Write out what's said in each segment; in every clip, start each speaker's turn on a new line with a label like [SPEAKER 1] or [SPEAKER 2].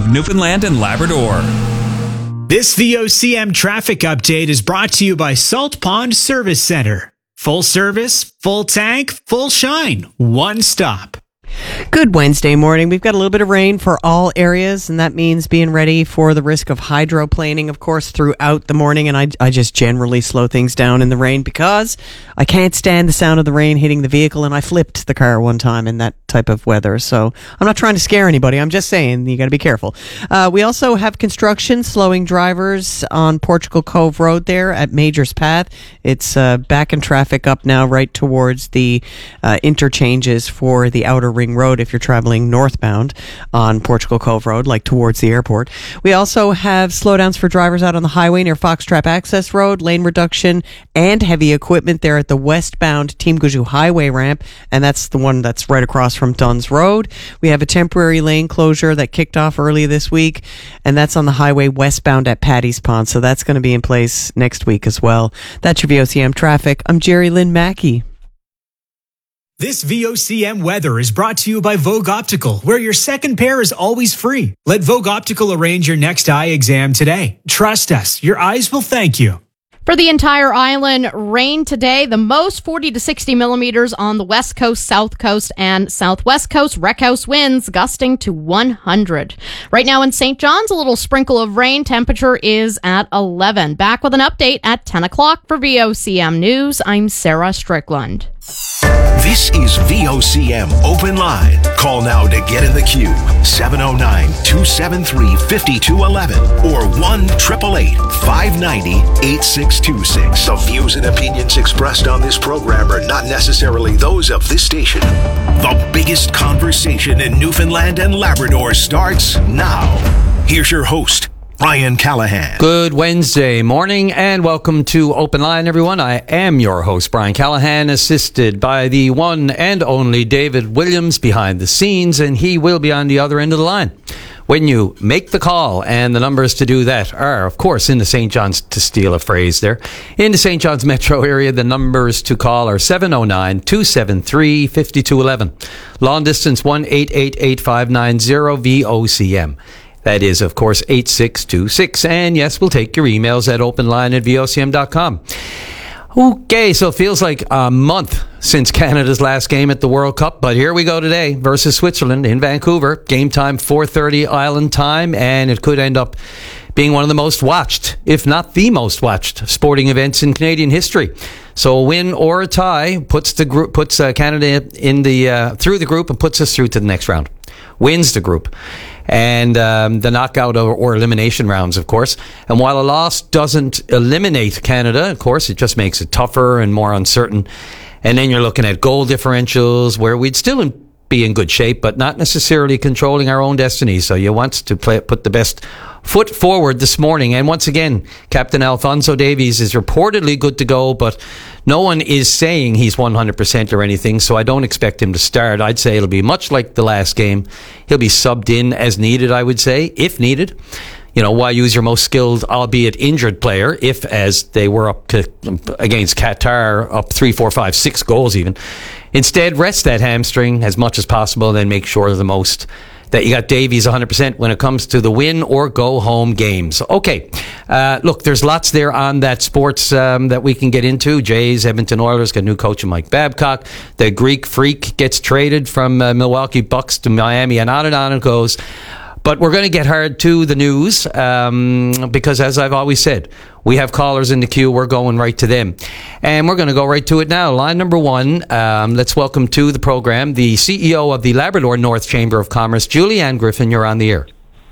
[SPEAKER 1] of Newfoundland and Labrador.
[SPEAKER 2] This VOCM traffic update is brought to you by Salt Pond Service Center. Full service, full tank, full shine. One stop.
[SPEAKER 3] Good Wednesday morning. We've got a little bit of rain for all areas, and that means being ready for the risk of hydroplaning, of course, throughout the morning. And I just generally slow things down in the rain because I can't stand the sound of the rain hitting the vehicle, and I flipped the car one time in that type of weather. So I'm not trying to scare anybody. I'm just saying you got to be careful. We also have construction slowing drivers on Portugal Cove Road there at Majors Path. It's backing traffic up now right towards the interchanges for the Outer Ring Road if you're traveling northbound on Portugal Cove Road, like towards the airport. We also have slowdowns for drivers out on the highway near Foxtrap Access Road, lane reduction and heavy equipment there at the westbound Team Guju Highway ramp, and that's the one that's right across from Dunn's Road. We have a temporary lane closure that kicked off early this week, and that's on the highway westbound at Paddy's Pond, so that's going to be in place next week as well. That's your VOCM traffic. I'm Jerry Lynn Mackey.
[SPEAKER 2] This VOCM weather is brought to you by Vogue Optical, where your second pair is always free. Let Vogue Optical arrange your next eye exam today. Trust us, your eyes will thank you.
[SPEAKER 4] For the entire island, rain today, the most 40 to 60 millimeters on the west coast, south coast, and southwest coast. Rec House winds gusting to 100. Right now in St. John's, a little sprinkle of rain. Temperature is at 11. Back with an update at 10 o'clock for VOCM News. I'm Sarah Strickland.
[SPEAKER 5] This is VOCM Open Line. Call now to get in the queue. 709-273-5211 or 1-888-590-8626. The views and opinions expressed on this program are not necessarily those of this station. The biggest conversation in Newfoundland and Labrador starts now. Here's your host, Brian Callahan.
[SPEAKER 6] Good Wednesday morning and welcome to Open Line, everyone. I am your host, Brian Callahan, assisted by the one and only David Williams behind the scenes, and he will be on the other end of the line when you make the call. And the numbers to do that are, of course, in the St. John's, to steal a phrase there, in the St. John's metro area, the numbers to call are 709-273-5211. Long distance 1-888-590-VOCM. That is, of course, 8626. And yes, we'll take your emails at openline@vocm.com. Okay, so it feels like a month since Canada's last game at the World Cup, but here we go today versus Switzerland in Vancouver. Game time 4:30 Island time, and it could end up being one of the most watched, if not the most watched, sporting events in Canadian history. So a win or a tie puts Canada in the through the group and puts us through to the next round. Wins the group. And the knockout or elimination rounds, of course. And while a loss doesn't eliminate Canada, of course, it just makes it tougher and more uncertain. And then you're looking at goal differentials where we'd still be in good shape, but not necessarily controlling our own destiny. So you want to put the best foot forward this morning. And once again, Captain Alphonso Davies is reportedly good to go, but no one is saying he's 100% or anything, so I don't expect him to start. I'd say it'll be much like the last game. He'll be subbed in as needed, I would say, if needed. You know, why use your most skilled, albeit injured player, if, as they were up to against Qatar, up 3, 4, 5, 6 goals even. Instead, rest that hamstring as much as possible and then make sure the most that you got Davies 100% when it comes to the win or go home games. Okay, look, there's lots there on that sports that we can get into. Jays, Edmonton Oilers got new coach Mike Babcock. The Greek Freak gets traded from Milwaukee Bucks to Miami, and on it goes. But we're going to get hard to the news because, as I've always said, we have callers in the queue. We're going right to them. And we're going to go right to it now. Line number one, let's welcome to the program the CEO of the Labrador North Chamber of Commerce, Julianne Griffin. You're on the air.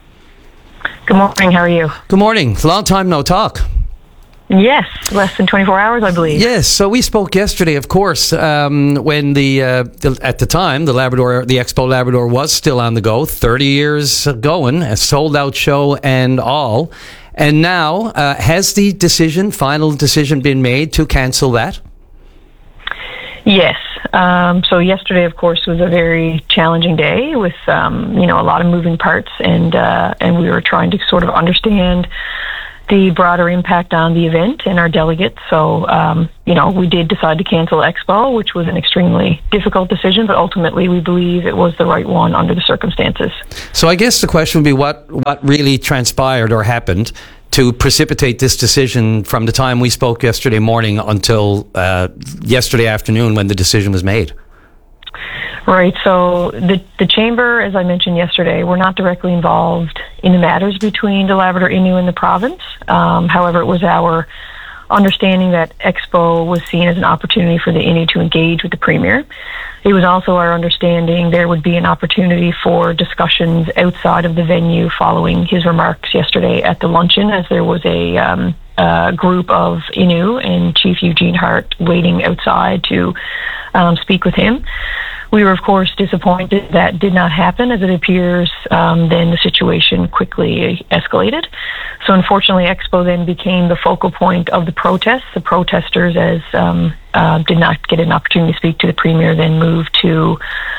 [SPEAKER 7] Good morning. How are you?
[SPEAKER 6] Good morning. Long time no talk.
[SPEAKER 7] Yes, less than 24 hours, I believe.
[SPEAKER 6] Yes, so we spoke yesterday, of course, when at the time, the Expo Labrador was still on the go, 30 years going, a sold-out show and all. And now, has the final decision been made to cancel that?
[SPEAKER 7] Yes. So yesterday, of course, was a very challenging day with, a lot of moving parts, and we were trying to sort of understand the broader impact on the event and our delegates. So, we did decide to cancel Expo, which was an extremely difficult decision, but ultimately we believe it was the right one under the circumstances.
[SPEAKER 6] So I guess the question would be what really transpired or happened to precipitate this decision from the time we spoke yesterday morning until yesterday afternoon when the decision was made?
[SPEAKER 7] Right. So the Chamber, as I mentioned yesterday, we're not directly involved in the matters between the Labrador-Innu and the province. However, it was our understanding that Expo was seen as an opportunity for the Innu to engage with the Premier. It was also our understanding there would be an opportunity for discussions outside of the venue following his remarks yesterday at the luncheon, as there was a group of Innu and Chief Eugene Hart waiting outside to speak with him. We were, of course, disappointed that did not happen, as it appears then the situation quickly escalated. So unfortunately, Expo then became the focal point of the protests. The protesters, as did not get an opportunity to speak to the Premier, then moved to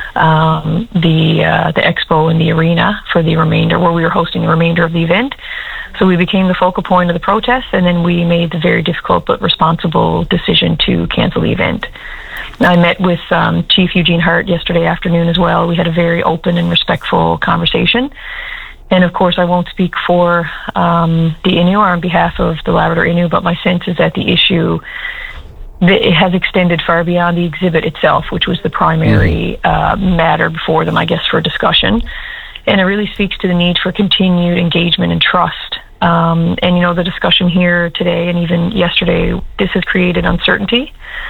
[SPEAKER 7] the Expo in the arena for the remainder, where we were hosting the remainder of the event. So we became the focal point of the protests, and then we made the very difficult but responsible decision to cancel the event. I met with Chief Eugene Hart yesterday afternoon as well. We had a very open and respectful conversation. And of course, I won't speak for the Innu or on behalf of the Labrador-Innu, but my sense is that the issue it has extended far beyond the exhibit itself, which was the primary matter before them, I guess, for discussion. And it really speaks to the need for continued engagement and trust. And, the discussion here today and even yesterday, this has created uncertainty.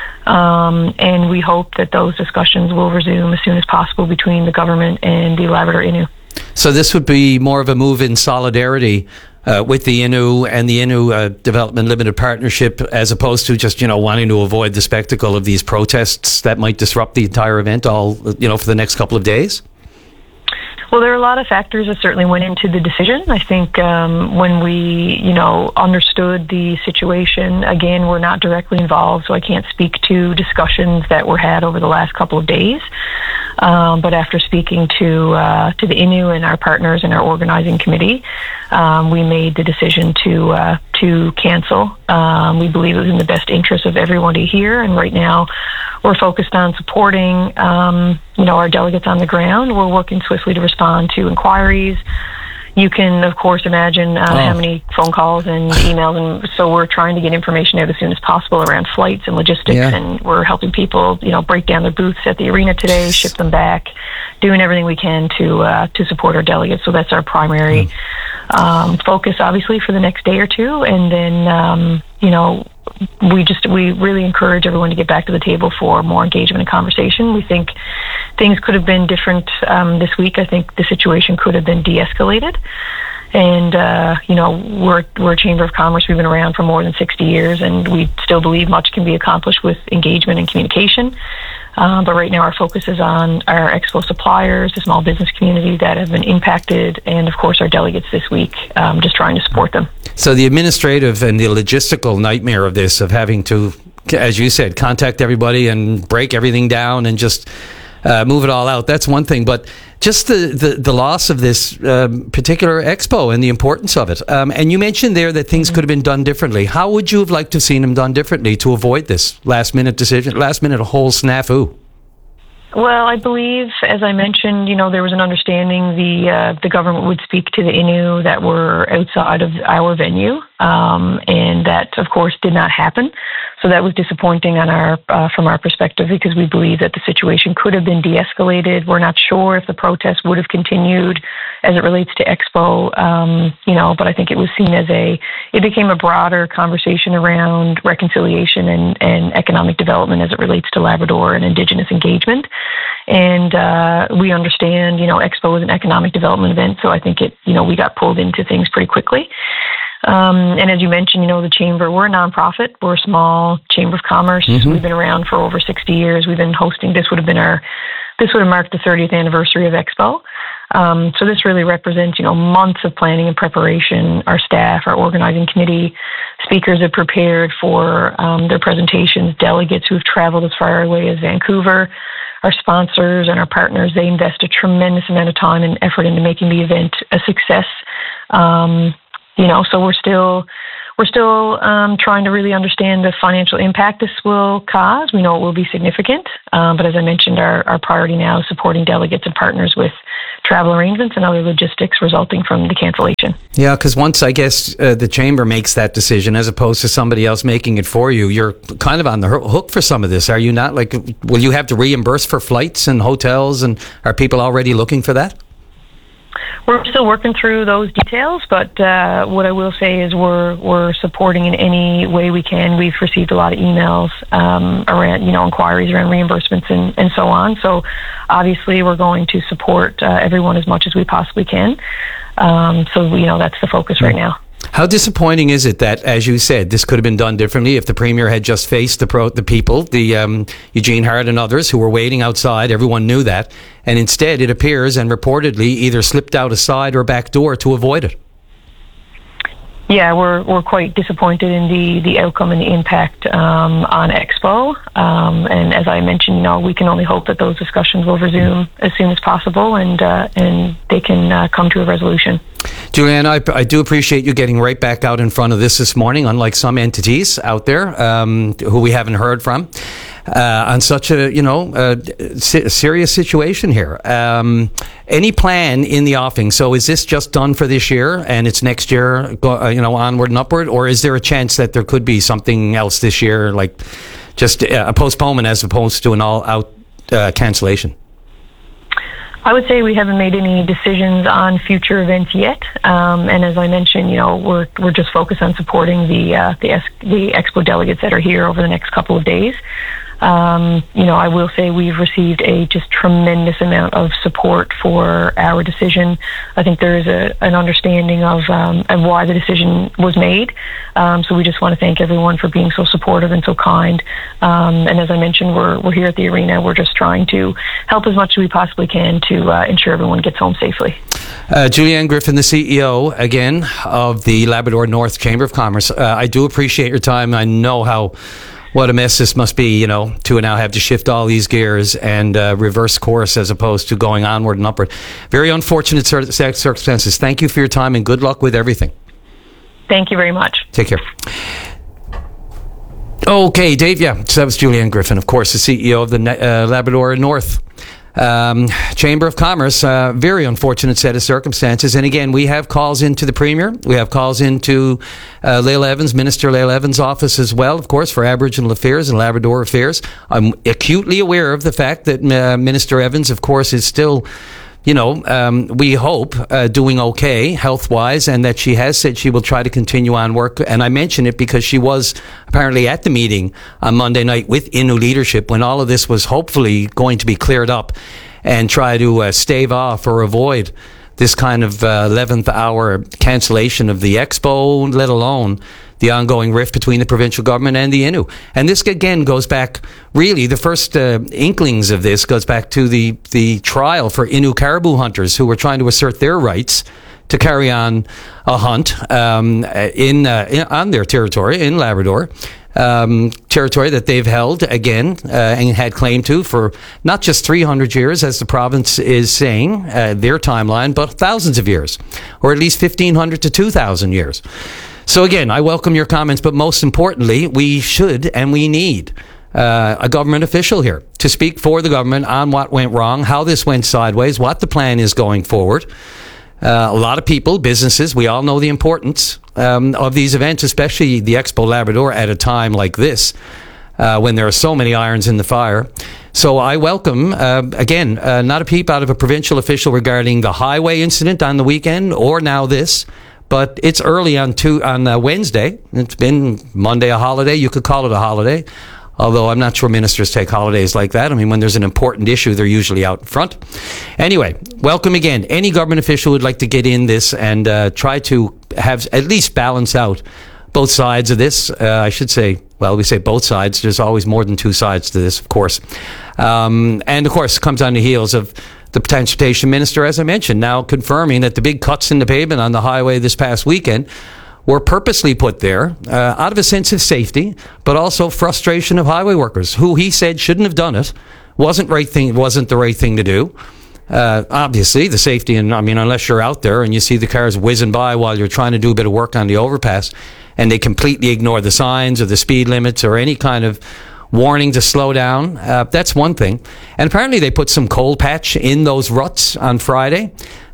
[SPEAKER 7] And we hope that those discussions will resume as soon as possible between the government and the Labrador-Innu.
[SPEAKER 6] So this would be more of a move in solidarity with the Innu and the Innu Development Limited Partnership, as opposed to just, wanting to avoid the spectacle of these protests that might disrupt the entire event for the next couple of days?
[SPEAKER 7] Well, there are a lot of factors that certainly went into the decision. I think when we, understood the situation, again, we're not directly involved, so I can't speak to discussions that were had over the last couple of days. But after speaking to the Innu and our partners in our organizing committee, we made the decision to cancel. We believe it was in the best interest of everyone to hear, and right now we're focused on supporting our delegates on the ground. We're working swiftly to respond to inquiries. You can, of course, imagine how many phone calls and emails, and so we're trying to get information out as soon as possible around flights and logistics, and we're helping people, break down their booths at the arena today, ship them back, doing everything we can to support our delegates. So that's our primary focus, obviously, for the next day or two, and then we really encourage everyone to get back to the table for more engagement and conversation. We think things could have been different this week. I think the situation could have been de-escalated. And, we're a Chamber of Commerce. We've been around for more than 60 years, and we still believe much can be accomplished with engagement and communication. But right now our focus is on our Expo suppliers, the small business community that have been impacted, and of course our delegates this week, just trying to support them.
[SPEAKER 6] So the administrative and the logistical nightmare of this, of having to, as you said, contact everybody and break everything down and just move it all out, that's one thing. But just the loss of this particular expo and the importance of it. And you mentioned there that things could have been done differently. How would you have liked to have seen them done differently to avoid this last-minute decision, last-minute whole snafu?
[SPEAKER 7] Well, I believe, as I mentioned, there was an understanding the government would speak to the Innu that were outside of our venue, and that, of course, did not happen. So that was disappointing from our perspective, because we believe that the situation could have been de-escalated. We're not sure if the protests would have continued as it relates to Expo, but I think it was seen as it became a broader conversation around reconciliation and economic development as it relates to Labrador and Indigenous engagement. And we understand, Expo is an economic development event, so I think we got pulled into things pretty quickly. And as you mentioned, the Chamber, we're a nonprofit. We're a small Chamber of Commerce. Mm-hmm. We've been around for over 60 years. We've been hosting, this would have marked the 30th anniversary of Expo. So this really represents, months of planning and preparation. Our staff, our organizing committee, speakers have prepared for their presentations, delegates who have traveled as far away as Vancouver, our sponsors and our partners. They invest a tremendous amount of time and effort into making the event a success. So we're still trying to really understand the financial impact this will cause. We know it will be significant, but as I mentioned, our priority now is supporting delegates and partners with travel arrangements and other logistics resulting from the cancellation.
[SPEAKER 6] Yeah, because once, I guess, the chamber makes that decision as opposed to somebody else making it for you, you're kind of on the hook for some of this, are you not? Like, will you have to reimburse for flights and hotels, and are people already looking for that?
[SPEAKER 7] We're still working through those details, but what I will say is we're supporting in any way we can. We've received a lot of emails around, inquiries around reimbursements and so on. So obviously we're going to support everyone as much as we possibly can. So that's the focus right now.
[SPEAKER 6] How disappointing is it that, as you said, this could have been done differently if the Premier had just faced the people, Eugene Hart and others who were waiting outside? Everyone knew that. And instead, it appears and reportedly either slipped out a side or back door to avoid it.
[SPEAKER 7] Yeah, we're quite disappointed in the outcome and the impact on Expo. And as I mentioned, we can only hope that those discussions will resume as soon as possible and they can come to a resolution.
[SPEAKER 6] Julianne, I do appreciate you getting right back out in front of this morning, unlike some entities out there who we haven't heard from on such a serious situation here. Any plan in the offing? So is this just done for this year and it's next year, onward and upward, or is there a chance that there could be something else this year, like just a postponement as opposed to an all-out cancellation?
[SPEAKER 7] I would say we haven't made any decisions on future events yet, and as I mentioned, we're just focused on supporting the Expo delegates that are here over the next couple of days. I will say we've received a just tremendous amount of support for our decision. I think there is an understanding of why the decision was made. So we just want to thank everyone for being so supportive and so kind. And as I mentioned, we're here at the arena. We're just trying to help as much as we possibly can to ensure everyone gets home safely.
[SPEAKER 6] Julianne Griffin, the CEO, again, of the Labrador North Chamber of Commerce. I do appreciate your time. I know what a mess this must be, to now have to shift all these gears and reverse course as opposed to going onward and upward. Very unfortunate circumstances. Thank you for your time and good luck with everything.
[SPEAKER 7] Thank you very much.
[SPEAKER 6] Take care. Okay, Dave, so that was Julianne Griffin, of course, the CEO of the Labrador North Chamber of Commerce. Very unfortunate set of circumstances. And again, we have calls into the Premier. We have calls into Minister Lael Evans' office as well, of course, for Aboriginal Affairs and Labrador Affairs. I'm acutely aware of the fact that Minister Evans, of course, is still, we hope, doing okay health-wise, and that she has said she will try to continue on work. And I mention it because she was apparently at the meeting on Monday night with Innu leadership when all of this was hopefully going to be cleared up and try to stave off or avoid this kind of 11th hour cancellation of the Expo, let alone the ongoing rift between the provincial government and the Innu. And this, again, goes back, really, the first inklings of this goes back to the trial for Innu caribou hunters who were trying to assert their rights to carry on a hunt on their territory in Labrador. Territory that they've held again and had claim to for not just 300 years, as the province is saying, their timeline, but thousands of years, or at least 1,500 to 2,000 years. So again, I welcome your comments, but most importantly, we should and we need a government official here to speak for the government on what went wrong, how this went sideways, what the plan is going forward. A lot of people, businesses, we all know the importance of these events, especially the Expo Labrador at a time like this, when there are so many irons in the fire. So I welcome, again, not a peep out of a provincial official regarding the highway incident on the weekend or now this, but it's early on Wednesday. It's been Monday a holiday. You could call it a holiday, although I'm not sure ministers take holidays like that. I mean, when there's an important issue, they're usually out front. Anyway, welcome again. Any government official would like to get in this and try to have at least balance out both sides of this. I should say, well, we say both sides. There's always more than two sides to this, of course. And, of course, it comes on the heels of the Transportation Minister, as I mentioned, now confirming that the big cuts in the pavement on the highway this past weekend were purposely put there out of a sense of safety, but also frustration of highway workers who he said shouldn't have done it, wasn't the right thing to do. Obviously, the safety, and I mean, unless you're out there and you see the cars whizzing by while you're trying to do a bit of work on the overpass, and they completely ignore the signs or the speed limits or any kind of warning to slow down, that's one thing. And apparently they put some coal patch in those ruts on Friday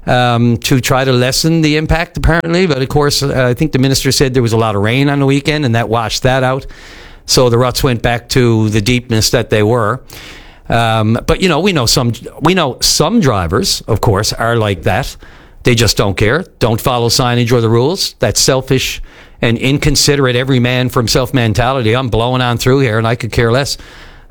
[SPEAKER 6] to try to lessen the impact, apparently. But of course, I think the minister said there was a lot of rain on the weekend, and that washed that out. So the ruts went back to the deepness that they were. But, you know, we know some drivers, of course, are like that. They just don't care, don't follow signage or the rules. That's selfish and inconsiderate, every man for himself mentality. I'm blowing on through here and I could care less.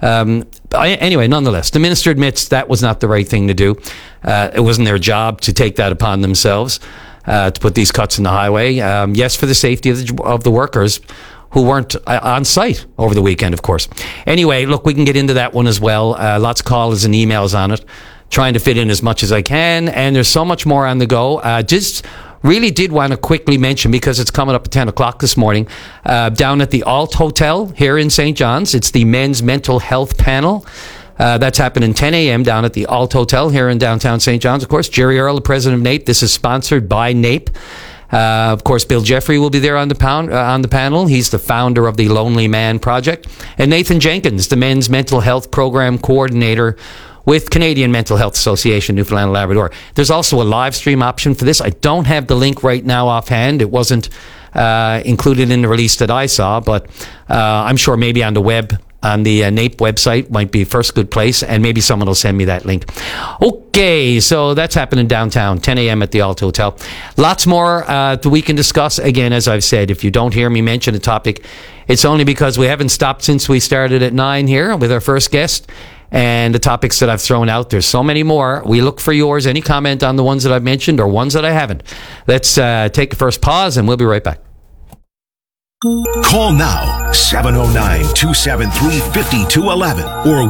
[SPEAKER 6] Anyway, nonetheless, the minister admits that was not the right thing to do. It wasn't their job to take that upon themselves, to put these cuts in the highway. Yes, for the safety of the workers who weren't on site over the weekend, of course. Anyway, look, we can get into that one as well. Lots of calls and emails on it, trying to fit in as much as I can. And there's so much more on the go. Just really did want to quickly mention, because it's coming up at 10 o'clock this morning, down at the Alt Hotel here in St. John's. It's the Men's Mental Health Panel. That's happening 10 a.m. down at the Alt Hotel here in downtown St. John's. Of course, Jerry Earl, the president of NAPE. This is sponsored by NAPE. Of course, Bill Jeffrey will be there on the panel. He's the founder of the Lonely Man Project. And Nathan Jenkins, the Men's Mental Health Program Coordinator with Canadian Mental Health Association, Newfoundland and Labrador. There's also a live stream option for this. I don't have the link right now offhand. It wasn't included in the release that I saw, but I'm sure maybe on the web, on the NAPE website might be first good place, and maybe someone will send me that link. Okay, so that's happening downtown, 10 a.m. at the Alt Hotel. Lots more that we can discuss. Again, as I've said, if you don't hear me mention a topic, it's only because we haven't stopped since we started at 9 here with our first guest. And the topics that I've thrown out, there's so many more. We look for yours. Any comment on the ones that I've mentioned or ones that I haven't. Let's take a first pause, and we'll be right back.
[SPEAKER 5] Call now, 709-273-5211 or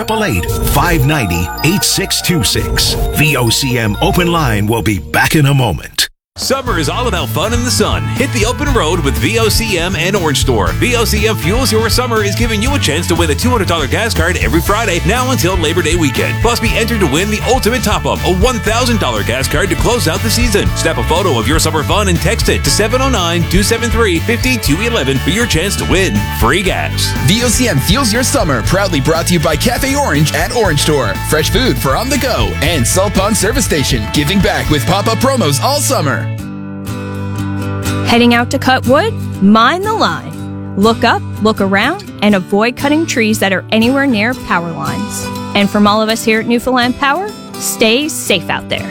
[SPEAKER 5] 1-888-590-8626. VOCM Open Line will be back in a moment.
[SPEAKER 1] Summer is all about fun in the sun. Hit the open road with VOCM and Orange Store. VOCM Fuels Your Summer is giving you a chance to win a $200 gas card every Friday, now until Labor Day weekend. Plus, be entered to win the ultimate top-up, a $1,000 gas card to close out the season. Snap a photo of your summer fun and text it to 709-273-5211 for your chance to win free gas.
[SPEAKER 8] VOCM Fuels Your Summer, proudly brought to you by Cafe Orange at Orange Store. Fresh food for on the go. And Salt Pond Service Station, giving back with pop-up promos all summer.
[SPEAKER 9] Heading out to cut wood? Mind the line. Look up, look around, and avoid cutting trees that are anywhere near power lines. And from all of us here at Newfoundland Power, stay safe out there.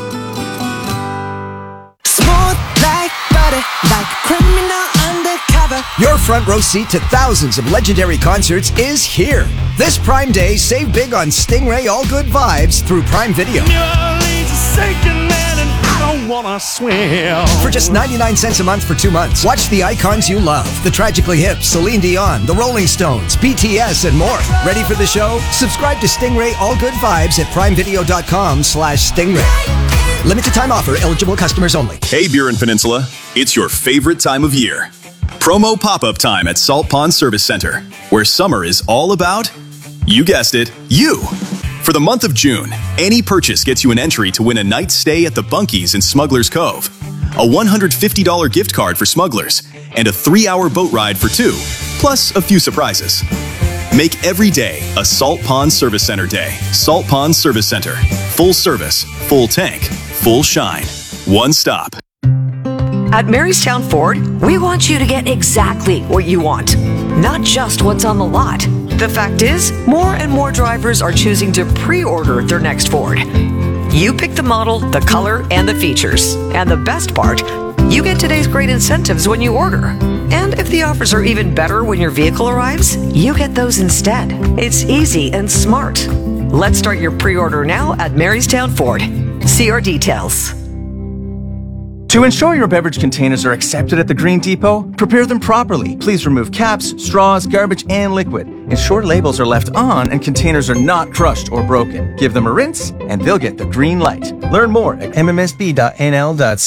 [SPEAKER 10] Smooth like butter, like a criminal undercover. Your front row seat to thousands of legendary concerts is here. This Prime Day, save big on Stingray All Good Vibes through Prime Video.
[SPEAKER 11] New Orleans is sinking, man, and I don't wanna swim.
[SPEAKER 10] For just 99 cents a month for 2 months, watch the icons you love. The Tragically Hip, Celine Dion, The Rolling Stones, BTS, and more. Ready for the show? Subscribe to Stingray All Good Vibes at primevideo.com/Stingray. Limited time offer, eligible customers only.
[SPEAKER 12] Hey, Burin Peninsula. It's your favorite time of year. Promo pop-up time at Salt Pond Service Center, where summer is all about, you guessed it, you. For the month of June, any purchase gets you an entry to win a night's stay at the Bunkies in Smuggler's Cove, a $150 gift card for Smugglers, and a 3-hour boat ride for 2, plus a few surprises. Make every day a Salt Pond Service Center day. Salt Pond Service Center. Full service, full tank, full shine. One stop.
[SPEAKER 13] At Marystown Ford, we want you to get exactly what you want, not just what's on the lot. The fact is, more and more drivers are choosing to pre-order their next Ford. You pick the model, the color, and the features. And the best part, you get today's great incentives when you order. And if the offers are even better when your vehicle arrives, you get those instead. It's easy and smart. Let's start your pre-order now at Marystown Ford. See our details.
[SPEAKER 14] To ensure your beverage containers are accepted at the Green Depot, prepare them properly. Please remove caps, straws, garbage, and liquid. Ensure labels are left on and containers are not crushed or broken. Give them a rinse, and they'll get the green light. Learn more at mmsb.nl.ca.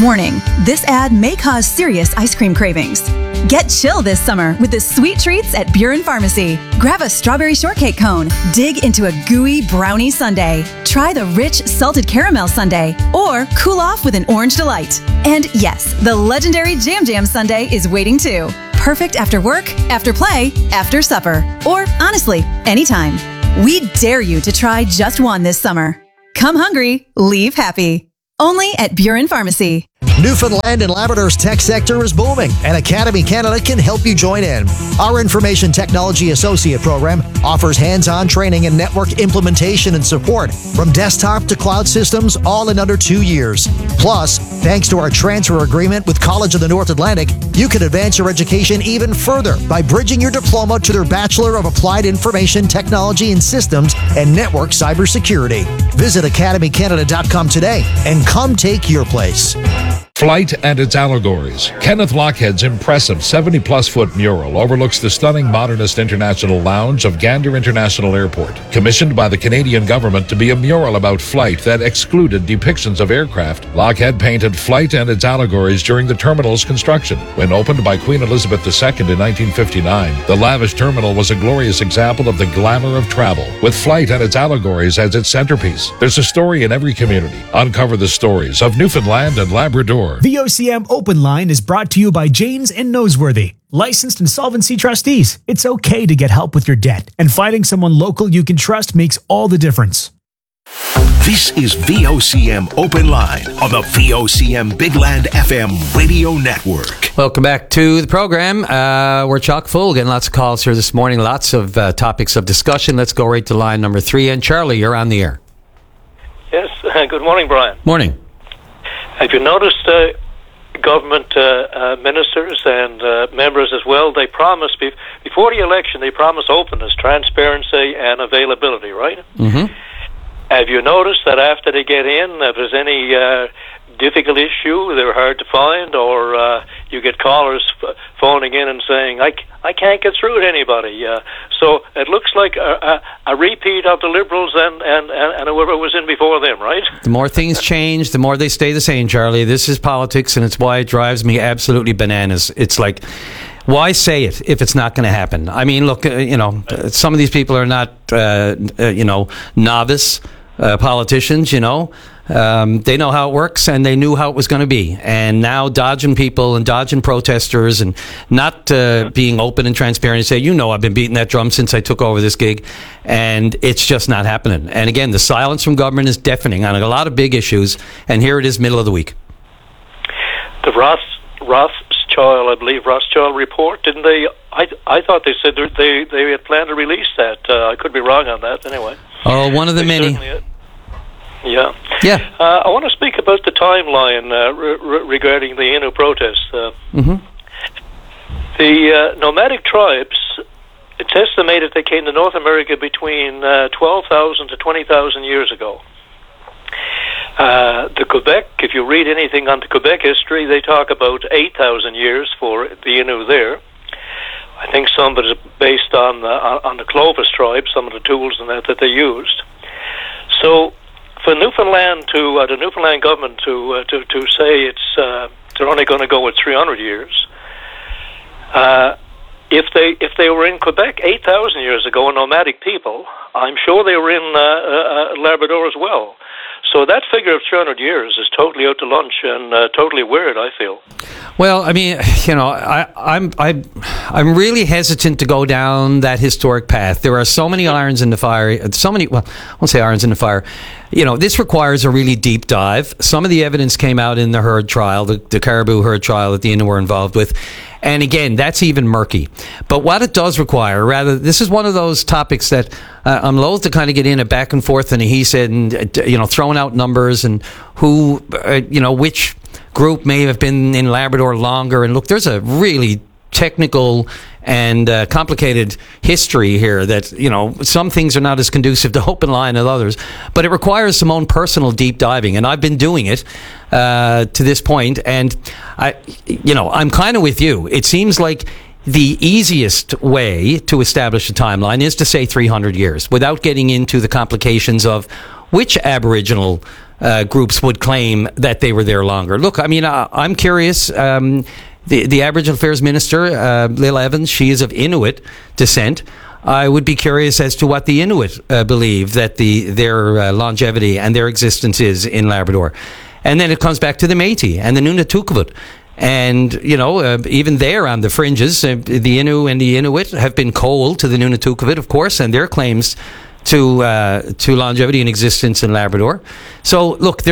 [SPEAKER 15] Warning, this ad may cause serious ice cream cravings. Get chill this summer with the sweet treats at Buren Pharmacy. Grab a strawberry shortcake cone, dig into a gooey brownie sundae, try the rich salted caramel sundae, or cool off with an orange delight. And yes, the legendary Jam Jam sundae is waiting too. Perfect after work, after play, after supper, or honestly, anytime. We dare you to try just one this summer. Come hungry, leave happy. Only at Buren Pharmacy.
[SPEAKER 16] Newfoundland and Labrador's tech sector is booming, and Academy Canada can help you join in. Our Information Technology Associate program offers hands-on training in network implementation and support from desktop to cloud systems, all in under 2 years. Plus, thanks to our transfer agreement with College of the North Atlantic, you can advance your education even further by bridging your diploma to their Bachelor of Applied Information Technology and Systems and Network Cybersecurity. Visit academycanada.com today and come take your place.
[SPEAKER 17] Flight and its allegories. Kenneth Lochhead's impressive 70-plus foot mural overlooks the stunning modernist international lounge of Gander International Airport, commissioned by the Canadian government to be a mural about flight that excluded depictions of aircraft. Lochhead painted Flight and its allegories during the terminal's construction. When opened by Queen Elizabeth II in 1959, the lavish terminal was a glorious example of the glamour of travel, with Flight and its allegories as its centerpiece. There's a story in every community. Uncover the stories of Newfoundland and Labrador.
[SPEAKER 2] The OCM Open Line is brought to you by Janes and Noseworthy, licensed insolvency trustees. It's okay to get help with your debt, and finding someone local you can trust makes all the difference.
[SPEAKER 5] This is VOCM Open Line on the VOCM Big Land FM radio network.
[SPEAKER 6] Welcome back to the program. We're chock full. Getting lots of calls here this morning. Lots of topics of discussion. Let's go right to line number 3. And Charlie, you're on the air.
[SPEAKER 18] Yes. Good morning, Brian.
[SPEAKER 6] Morning.
[SPEAKER 18] Have you noticed government ministers and members as well, they promise, before the election, they promise openness, transparency, and availability, right?
[SPEAKER 6] Mm-hmm.
[SPEAKER 18] Have you noticed that after they get in, if there's any difficult issue, they're hard to find, or you get callers phoning in and saying, I can't get through to anybody. So it looks like a repeat of the Liberals and whoever was in before them, right?
[SPEAKER 6] The more things change, the more they stay the same, Charlie. This is politics, and it's why it drives me absolutely bananas. It's like, why say it if it's not going to happen? I mean, look, some of these people are not, novice politicians, they know how it works, and they knew how it was going to be. And now dodging people and dodging protesters and not being open and transparent and say, I've been beating that drum since I took over this gig, and it's just not happening. And again, the silence from government is deafening on a lot of big issues, and here it is, middle of the week.
[SPEAKER 18] The Rothschild report, didn't they? I thought they said they had planned to release that. I could be wrong on that anyway.
[SPEAKER 6] Oh, one of the many.
[SPEAKER 18] Yeah. I want to speak about the timeline regarding the Innu protests. The nomadic tribes, it's estimated they came to North America between 12,000 to 20,000 years ago. The Quebec, if you read anything on the Quebec history, they talk about 8,000 years for the Innu there. I think some of it is based on the Clovis tribe, some of the tools and that they used. So for Newfoundland the Newfoundland government to say they're only going to go with 300 years. If they were in Quebec 8,000 years ago, a nomadic people, I'm sure they were in Labrador as well. So that figure of 300 years is totally out to lunch and totally weird, I feel.
[SPEAKER 6] Well, I mean, I'm really hesitant to go down that historic path. There are so many irons in the fire. I won't say irons in the fire. This requires a really deep dive. Some of the evidence came out in the herd trial, the caribou herd trial that the Innu were involved with. And again, that's even murky. But what it does require, this is one of those topics that I'm loath to kind of get in a back and forth and he said, and throwing out numbers and who, which group may have been in Labrador longer. And look, there's a really technical and complicated history here that, some things are not as conducive to open line as others, but it requires some own personal deep diving. And I've been doing it to this point. And I'm kind of with you. It seems like the easiest way to establish a timeline is to say 300 years without getting into the complications of which Aboriginal groups would claim that they were there longer. Look, I mean, I'm curious. The Aboriginal Affairs Minister, Lil Evans, she is of Inuit descent. I would be curious as to what the Inuit believe that their longevity and their existence is in Labrador. And then it comes back to the Métis and the Nunatukevat. And, even there on the fringes, the Innu and the Inuit have been cold to the Nunatukevat, of course, and their claims to longevity and existence in Labrador. So, look,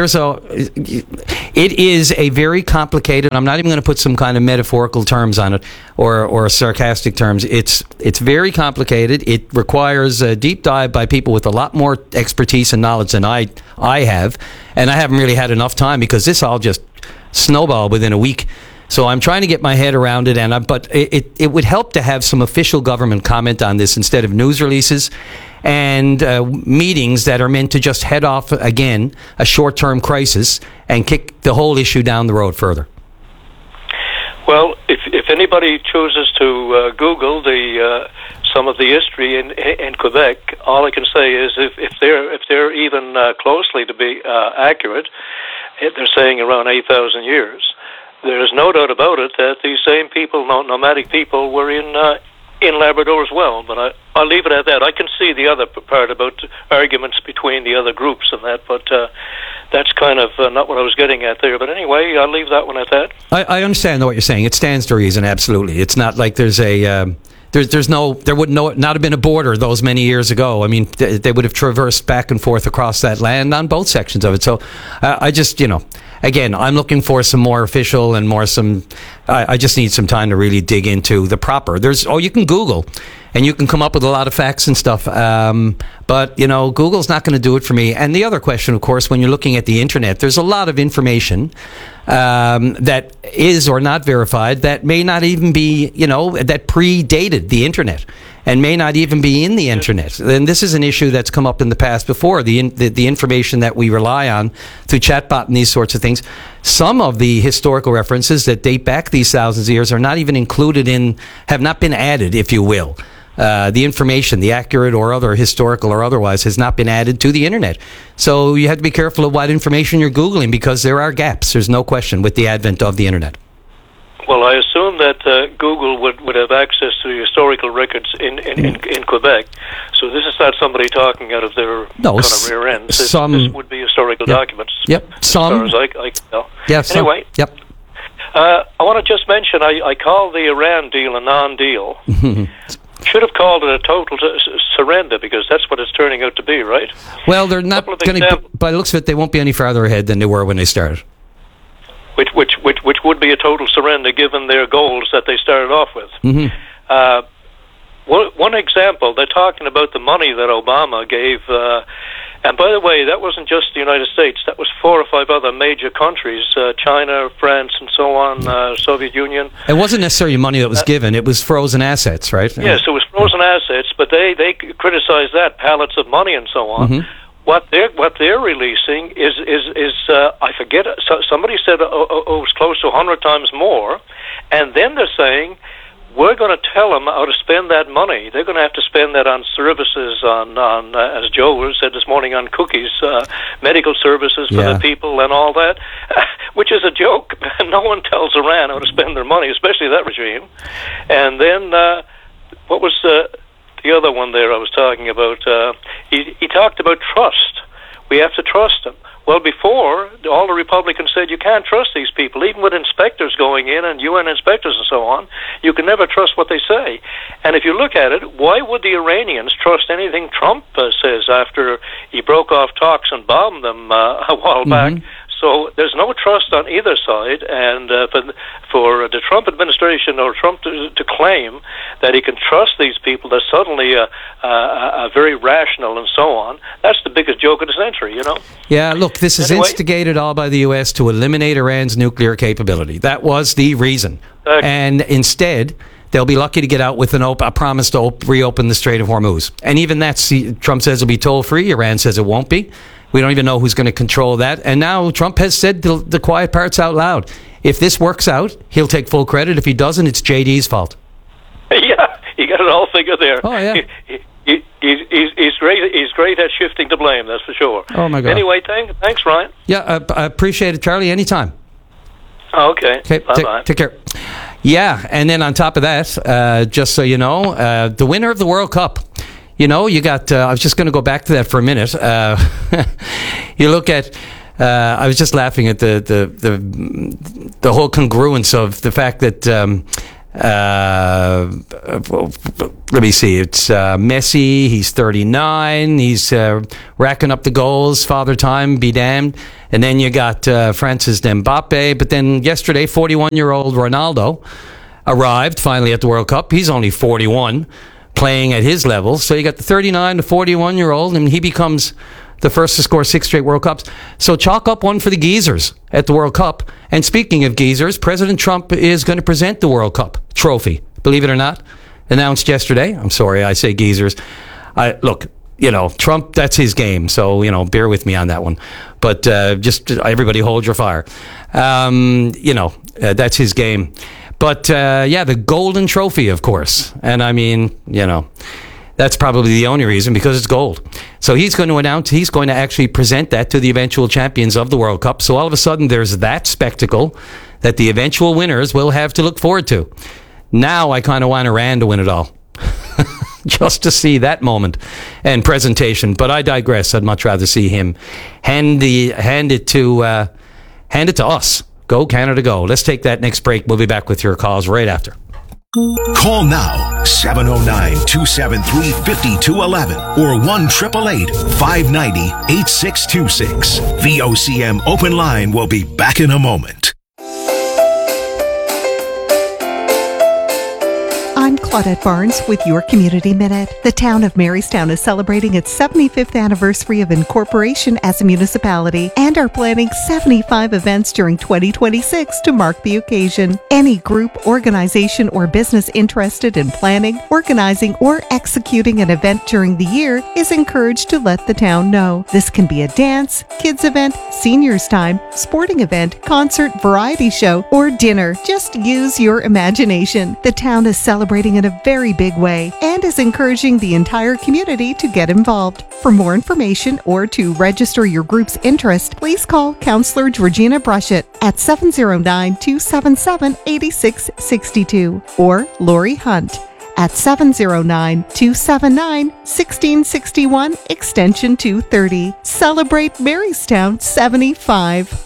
[SPEAKER 6] it is a very complicated, I'm not even going to put some kind of metaphorical terms on it or sarcastic terms. It's very complicated. It requires a deep dive by people with a lot more expertise and knowledge than I have. And I haven't really had enough time because this all just snowballed within a week. So I'm trying to get my head around it, but it would help to have some official government comment on this instead of news releases and meetings that are meant to just head off again a short-term crisis and kick the whole issue down the road further.
[SPEAKER 18] Well, if anybody chooses to Google some of the history in Quebec, all I can say is if they're even closely to be accurate, they're saying around 8,000 years. There is no doubt about it that these same people, nomadic people, were in Labrador as well. But I'll leave it at that. I can see the other part about arguments between the other groups and that, but that's kind of not what I was getting at there. But anyway, I'll leave that one at that.
[SPEAKER 6] I understand what you're saying. It stands to reason, absolutely. It's not like there's a... there would not have been a border those many years ago. I mean, they would have traversed back and forth across that land on both sections of it. So I just, again, I'm looking for some more official and I just need some time to really dig into the proper. You can Google and you can come up with a lot of facts and stuff. But, Google's not going to do it for me. And the other question, of course, when you're looking at the internet, there's a lot of information that is or not verified that may not even be, that predated the internet and may not even be in the internet. And this is an issue that's come up in the past before, the information that we rely on through chatbot and these sorts of things. Some of the historical references that date back these thousands of years are not even included have not been added, if you will. The information, the accurate or other historical or otherwise, has not been added to the internet. So you have to be careful of what information you're Googling because there are gaps, there's no question, with the advent of the internet.
[SPEAKER 18] Well, I assume that Google would have access to the historical records in Quebec. So this is not somebody talking out of their kind of rear end. This would be historical documents.
[SPEAKER 6] Yep.
[SPEAKER 18] As far as I can tell.
[SPEAKER 6] Yeah,
[SPEAKER 18] anyway.
[SPEAKER 6] Yep.
[SPEAKER 18] I want to just mention, I call the Iran deal a non-deal. Should have called it a total surrender because that's what it's turning out to be, right?
[SPEAKER 6] Well, they're not going to, by the looks of it, they won't be any farther ahead than they were when they started.
[SPEAKER 18] Which would be a total surrender given their goals that they started off with. One example, they're talking about the money that Obama gave, and by the way, that wasn't just the United States, that was 4 or 5 other major countries, China, France, and so on, Soviet Union.
[SPEAKER 6] It wasn't necessarily money that was given, it was frozen assets, right?
[SPEAKER 18] Yes, it was frozen assets, but they criticized that, pallets of money and so on. What they're releasing is I forget, somebody said it was close to 100 times more, and then they're saying we're going to tell them how to spend that money. They're going to have to spend that on services, on as Joe said this morning, on cookies, medical services for the people and all that, which is a joke. No one tells Iran how to spend their money, especially that regime. And then what was the other one there I was talking about? He talked about trust. We have to trust them. Well, before, all the Republicans said you can't trust these people. Even with inspectors going in and UN inspectors and so on, you can never trust what they say. And if you look at it, why would the Iranians trust anything Trump says after he broke off talks and bombed them a while back? So there's no trust on either side, and for the Trump administration or Trump to claim that he can trust these people, they're suddenly very rational and so on, that's the biggest joke of the century,
[SPEAKER 6] Yeah, look, this is instigated all by the U.S. to eliminate Iran's nuclear capability. That was the reason. And instead, they'll be lucky to get out with a promise to reopen the Strait of Hormuz. And even that, Trump says it'll be toll-free, Iran says it won't be. We don't even know who's going to control that. And now Trump has said the quiet parts out loud. If this works out, he'll take full credit. If he doesn't, it's JD's fault.
[SPEAKER 18] Yeah, you got it all figured there.
[SPEAKER 6] Oh, yeah.
[SPEAKER 18] He's great. He's great at shifting the blame. That's for sure.
[SPEAKER 6] Oh my God.
[SPEAKER 18] Anyway, thanks, Ryan.
[SPEAKER 6] Yeah, I appreciate it, Charlie. Anytime.
[SPEAKER 18] Okay. Bye-bye.
[SPEAKER 6] Take care. Yeah, and then on top of that, just so you know, the winner of the World Cup. You know, you got. I was just going to go back to that for a minute. You look at. I was just laughing at the whole congruence of the fact that. Let me see. It's Messi. He's 39. He's racking up the goals. Father Time be damned. And then you got Francis Mbappe. But then yesterday, 41-year-old Ronaldo arrived finally at the World Cup. He's only 41, playing at his level. So you got the 39 to 41-year-old, and he becomes the first to score 6 straight World Cups. So chalk up one for the geezers at the World Cup. And speaking of geezers, President Trump is going to present the World Cup trophy. Believe it or not, announced yesterday. I'm sorry, I say geezers. Look, you know, Trump, that's his game. So, you know, bear with me on that one. But just everybody hold your fire. You know, that's his game. But, yeah, the golden trophy, of course. And I mean, you know, that's probably the only reason, because it's gold. So he's going to actually present that to the eventual champions of the World Cup. So all of a sudden there's that spectacle that the eventual winners will have to look forward to. Now I kind of want Iran to win it all. Just to see that moment and presentation. But I digress. I'd much rather see him hand it to us. Go Canada, go. Let's take that next break. We'll be back with your calls right after.
[SPEAKER 5] Call now, 709-273-5211 or 1-888-590-8626. VOCM Open Line will be back in a moment.
[SPEAKER 19] I'm Claudette Barnes with your Community Minute. The town of Marystown is celebrating its 75th anniversary of incorporation as a municipality and are planning 75 events during 2026 to mark the occasion. Any group, organization, or business interested in planning, organizing, or executing an event during the year is encouraged to let the town know. This can be a dance, kids event, seniors time, sporting event, concert, variety show, or dinner. Just use your imagination. The town is celebrating in a very big way and is encouraging the entire community to get involved. For more information or to register your group's interest, please call Councillor Georgina Brushett at 709-277-8662 or Lori Hunt at 709-279-1661 extension 230. Celebrate Marystown 75.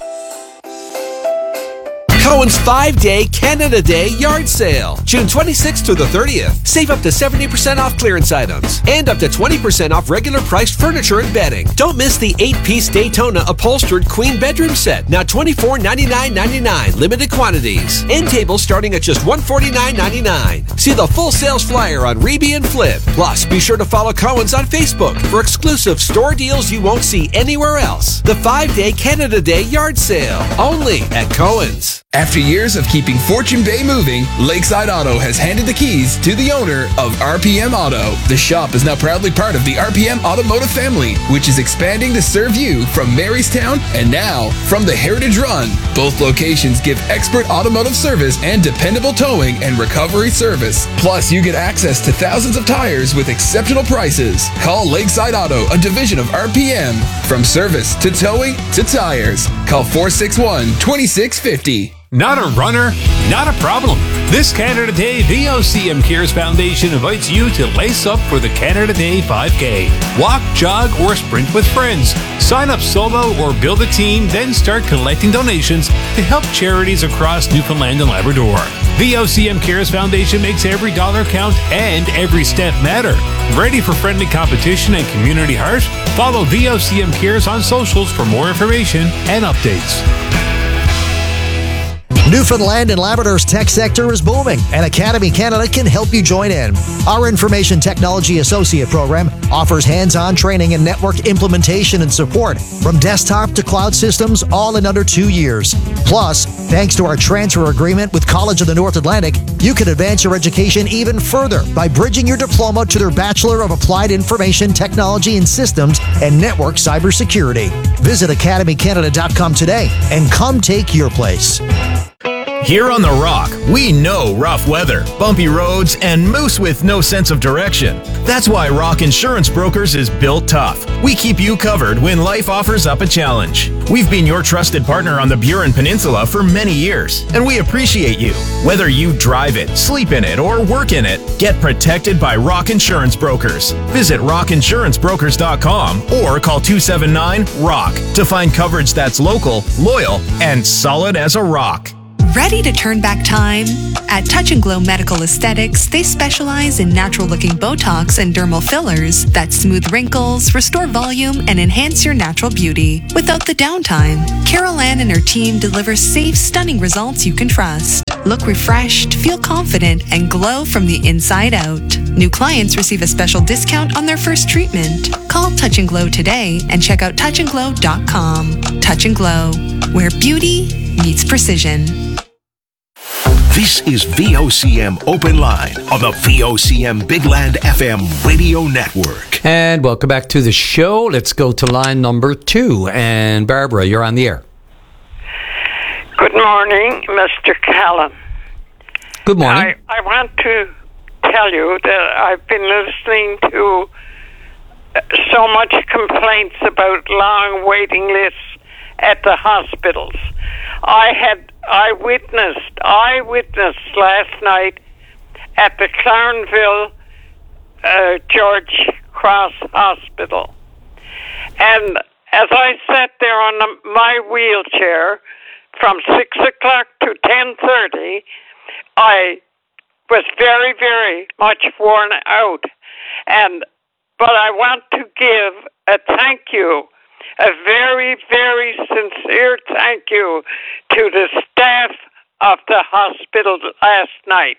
[SPEAKER 20] Cohen's 5-day Canada Day yard sale, June 26th to the 30th. Save up to 70% off clearance items and up to 20% off regular priced furniture and bedding. Don't miss the 8-piece Daytona upholstered queen bedroom set, now $24.99.99, limited quantities. End tables starting at just $149.99. See the full sales flyer on Reeby and Flip. Plus, be sure to follow Cohen's on Facebook for exclusive store deals you won't see anywhere else. The 5-day Canada Day yard sale, only at Cohen's.
[SPEAKER 8] After years of keeping Fortune Bay moving, Lakeside Auto has handed the keys to the owner of RPM Auto. The shop is now proudly part of the RPM Automotive family, which is expanding to serve you from Marystown and now from the Heritage Run. Both locations give expert automotive service and dependable towing and recovery service. Plus, you get access to thousands of tires with exceptional prices. Call Lakeside Auto, a division of RPM. From service to towing to tires. Call 461-2650.
[SPEAKER 1] Not a runner? Not a problem. This Canada Day, VOCM Cares Foundation invites you to lace up for the Canada Day 5K. Walk, jog, or sprint with friends. Sign up solo or build a team, then start collecting donations to help charities across Newfoundland and Labrador. VOCM Cares Foundation makes every dollar count and every step matter. Ready for friendly competition and community heart? Follow VOCM Cares on socials for more information and updates.
[SPEAKER 16] Newfoundland and Labrador's tech sector is booming, and Academy Canada can help you join in. Our Information Technology Associate Program offers hands-on training and network implementation and support from desktop to cloud systems, all in under 2 years. Plus, thanks to our transfer agreement with College of the North Atlantic, you can advance your education even further by bridging your diploma to their Bachelor of Applied Information Technology and Systems and Network Cybersecurity. Visit academycanada.com today and come take your place.
[SPEAKER 21] Here on The Rock, we know rough weather, bumpy roads, and moose with no sense of direction. That's why Rock Insurance Brokers is built tough. We keep you covered when life offers up a challenge. We've been your trusted partner on the Burin Peninsula for many years, and we appreciate you. Whether you drive it, sleep in it, or work in it, get protected by Rock Insurance Brokers. Visit rockinsurancebrokers.com or call 279-ROCK to find coverage that's local, loyal, and solid as a rock.
[SPEAKER 22] Ready to turn back time? At Touch and Glow Medical Aesthetics, they specialize in natural-looking Botox and dermal fillers that smooth wrinkles, restore volume, and enhance your natural beauty without the downtime. Carol Ann and her team deliver safe, stunning results you can trust. Look refreshed, feel confident, and glow from the inside out. New clients receive a special discount on their first treatment. Call Touch and Glow today and check out touchandglow.com. Touch and Glow, where beauty meets precision.
[SPEAKER 5] This is VOCM Open Line on the VOCM Big Land FM radio network.
[SPEAKER 6] And welcome back to the show. Let's go to line number 2. And Barbara, you're on the air.
[SPEAKER 23] Good morning, Mr. Callan.
[SPEAKER 6] Good morning.
[SPEAKER 23] I want to tell you that I've been listening to so much complaints about long waiting lists at the hospitals. I witnessed last night at the Clarendville George Cross Hospital. And as I sat there on my wheelchair from 6 o'clock to 10:30, I was very, very much worn out. But I want to give a thank you, a very, very sincere thank you to the staff of the hospital last night.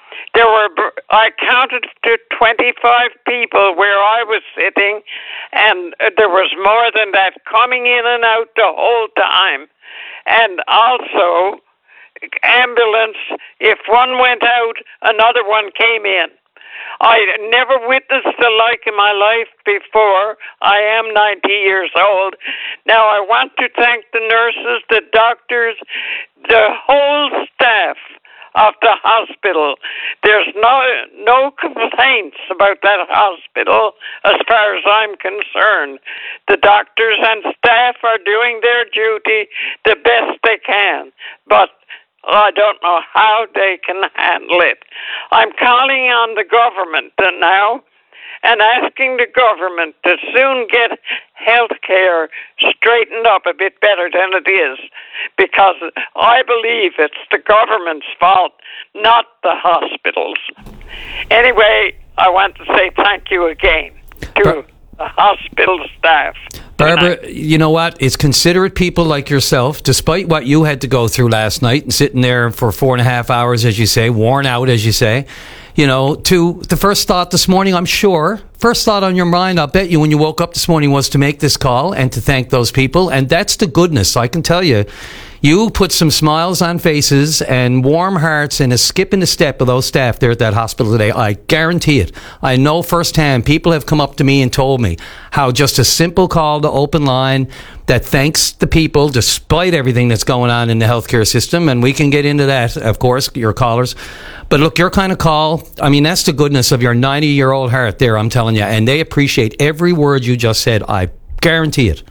[SPEAKER 23] I counted to 25 people where I was sitting, and there was more than that coming in and out the whole time. And also, ambulance, if one went out, another one came in. I never witnessed the like in my life before. I am 90 years old. Now, I want to thank the nurses, the doctors, the whole staff of the hospital. There's no complaints about that hospital as far as I'm concerned. The doctors and staff are doing their duty the best they can, but I don't know how they can handle it. I'm calling on the government now and asking the government to soon get health care straightened up a bit better than it is, because I believe it's the government's fault, not the hospitals. Anyway, I want to say thank you again to the hospital staff.
[SPEAKER 6] Barbara, you know what? It's considerate people like yourself, despite what you had to go through last night and sitting there for 4.5 hours, as you say, worn out, as you say, you know, to the first thought this morning, I'm sure, first thought on your mind, I'll bet you when you woke up this morning was to make this call and to thank those people. And that's the goodness. I can tell you, you put some smiles on faces and warm hearts and a skip in the step of those staff there at that hospital today. I guarantee it. I know firsthand, people have come up to me and told me how just a simple call to Open Line that thanks the people despite everything that's going on in the healthcare system. And we can get into that, of course, your callers. But look, your kind of call, I mean, that's the goodness of your 90-year-old heart there, I'm telling you. And they appreciate every word you just said. I guarantee it.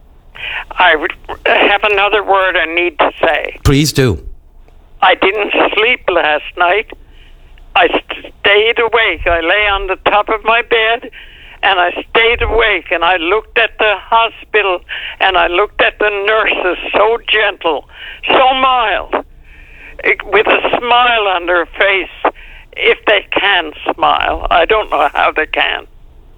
[SPEAKER 23] I would have another word I need to say.
[SPEAKER 6] Please do.
[SPEAKER 23] I didn't sleep last night. I stayed awake. I lay on the top of my bed, and I stayed awake, and I looked at the hospital, and I looked at the nurses, so gentle, so mild, with a smile on their face, if they can smile. I don't know how they can.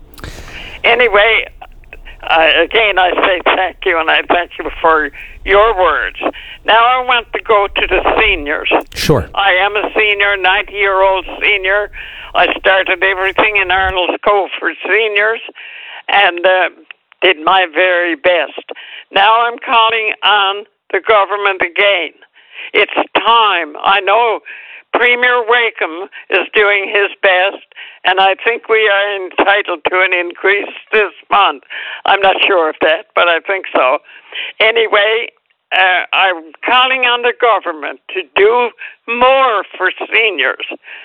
[SPEAKER 23] Anyway, again, I say thank you, and I thank you for your words. Now I want to go to the seniors.
[SPEAKER 6] Sure.
[SPEAKER 23] I am a senior, 90-year-old senior. I started everything in Arnold's Cove for seniors and did my very best. Now I'm calling on the government again. It's time. I know Premier Wakeham is doing his best, and I think we are entitled to an increase this month. I'm not sure of that, but I think so. Anyway, I'm calling on the government to do more for seniors.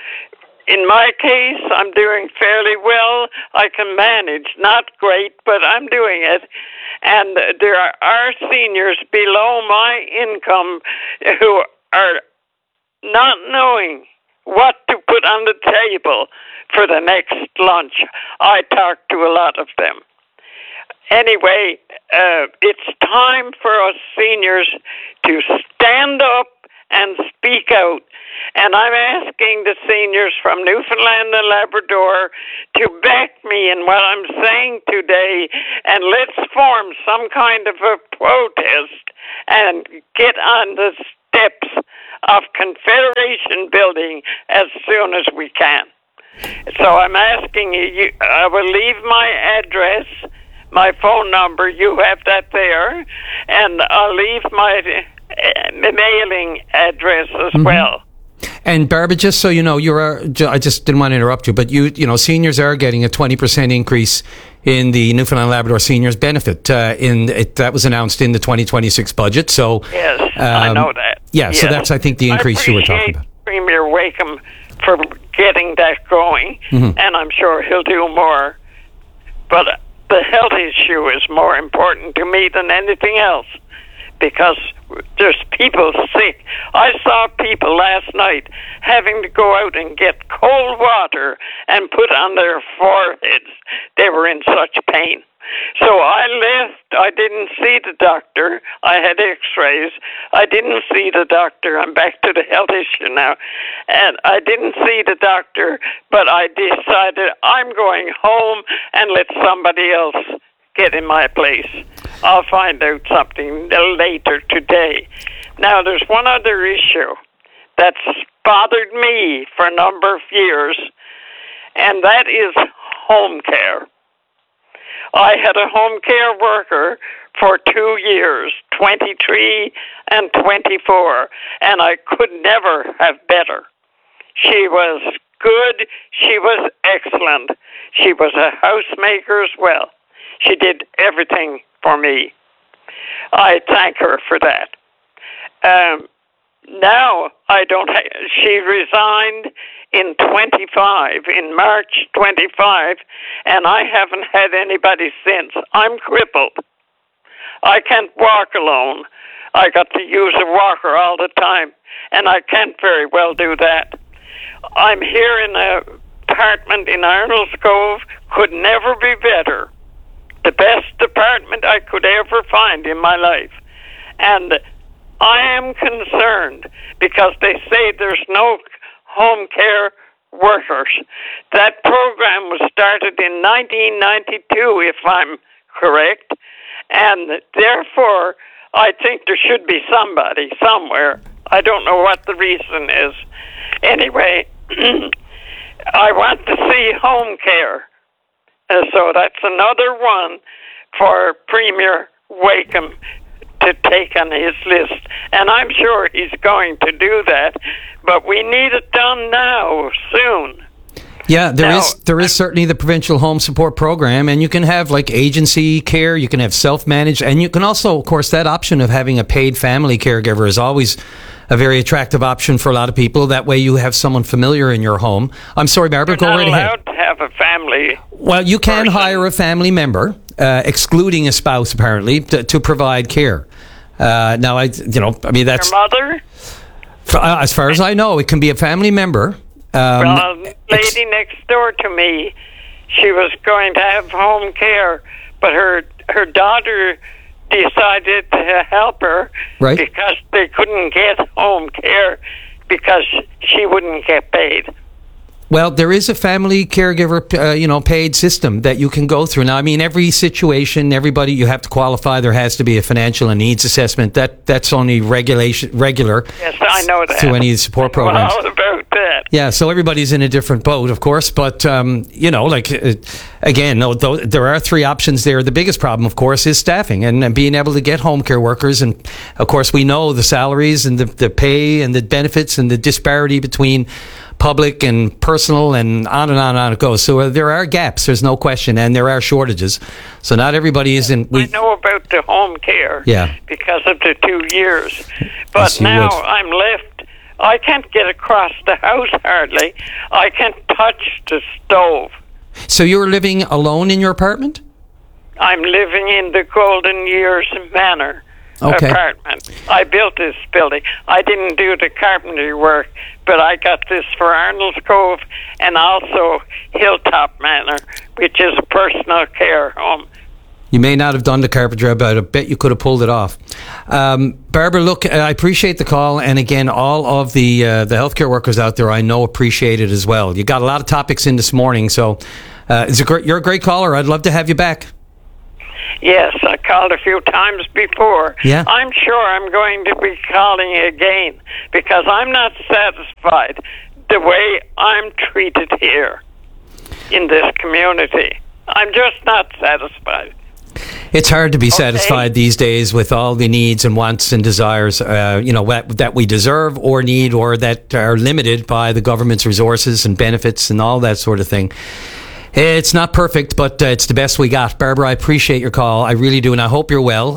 [SPEAKER 23] In my case, I'm doing fairly well. I can manage. Not great, but I'm doing it. And there are seniors below my income who are not knowing what to put on the table for the next lunch. I talk to a lot of them. Anyway, it's time for us seniors to stand up and speak out. And I'm asking the seniors from Newfoundland and Labrador to back me in what I'm saying today, and let's form some kind of a protest and get on the steps of Confederation Building as soon as we can. So I'm asking you, I will leave my address, my phone number, you have that there, and I'll leave my mailing address as well.
[SPEAKER 6] And Barbara, just so you know, I just didn't want to interrupt you, but seniors are getting a 20% increase in the Newfoundland Labrador Seniors Benefit. That was announced in the 2026 budget. So
[SPEAKER 23] yes, I know that.
[SPEAKER 6] Yeah,
[SPEAKER 23] yes.
[SPEAKER 6] So that's, I think, the increase you were talking about.
[SPEAKER 23] Premier Wakeham for getting that going, and I'm sure he'll do more. But the health issue is more important to me than anything else, because there's people sick. I saw people last night having to go out and get cold water and put on their foreheads. They were in such pain. So I left. I didn't see the doctor. I had x-rays. I didn't see the doctor. I'm back to the health issue now. And I didn't see the doctor, but I decided I'm going home and let somebody else get in my place. I'll find out something later today. Now, there's one other issue that's bothered me for a number of years, and that is home care. I had a home care worker for 2 years, 23 and 24, and I could never have better. She was good. She was excellent. She was a housemaker as well. She did everything for me. I thank her for that. Now I don't. She resigned in March 25, and I haven't had anybody since. I'm crippled. I can't walk alone. I got to use a walker all the time, and I can't very well do that. I'm here in an apartment in Arnold's Cove. Could never be better. The best apartment I could ever find in my life. And I am concerned because they say there's no home care workers. That program was started in 1992, if I'm correct, and therefore I think there should be somebody somewhere. I don't know what the reason is. Anyway, I want to see home care. So that's another one for Premier Wakeham to take on his list. And I'm sure he's going to do that. But we need it done now, soon.
[SPEAKER 6] Yeah, there is certainly the Provincial Home Support Program, and you can have like agency care, you can have self-managed, and you can also, of course, that option of having a paid family caregiver is always a very attractive option for a lot of people. That way you have someone familiar in your home. I'm sorry, Barbara, go right ahead.
[SPEAKER 23] You're not allowed to have a family.
[SPEAKER 6] Well, you can hire a family member, excluding a spouse, apparently, to provide care. Now, that's...
[SPEAKER 23] Your mother?
[SPEAKER 6] As far as I know, it can be a family member.
[SPEAKER 23] Well, a lady next door to me, she was going to have home care, but her daughter decided to help her because they couldn't get home care because she wouldn't get paid.
[SPEAKER 6] Well, there is a family caregiver, paid system that you can go through. Now, I mean, every situation, everybody, you have to qualify. There has to be a financial and needs assessment. That's only regular.
[SPEAKER 23] Yes, I know that.
[SPEAKER 6] Through any support programs.
[SPEAKER 23] All about that.
[SPEAKER 6] Yeah, so everybody's in a different boat, of course. But, again, there are three options there. The biggest problem, of course, is staffing and being able to get home care workers. And, of course, we know the salaries and the pay and the benefits and the disparity between public and personal and on and on it goes. So there are gaps, there's no question, and there are shortages. So not everybody is in...
[SPEAKER 23] I know about the home care because of the 2 years. But now I'm left. I can't get across the house hardly. I can't touch the stove.
[SPEAKER 6] So you're living alone in your apartment?
[SPEAKER 23] I'm living in the Golden Years Manor apartment. I built this building. I didn't do the carpentry work, but I got this for Arnold's Cove and also Hilltop Manor, which is a personal care home.
[SPEAKER 6] You may not have done the carpentry, but I bet you could have pulled it off. Barbara, look, I appreciate the call. And again, all of the healthcare workers out there, I know appreciate it as well. You got a lot of topics in this morning. So you're a great caller. I'd love to have you back.
[SPEAKER 23] Yes, I called a few times before.
[SPEAKER 6] Yeah.
[SPEAKER 23] I'm sure I'm going to be calling again because I'm not satisfied the way I'm treated here in this community. I'm just not satisfied.
[SPEAKER 6] It's hard to be satisfied these days with all the needs and wants and desires, that we deserve or need or that are limited by the government's resources and benefits and all that sort of thing. It's not perfect, but it's the best we got. Barbara, I appreciate your call. I really do, and I hope you're well.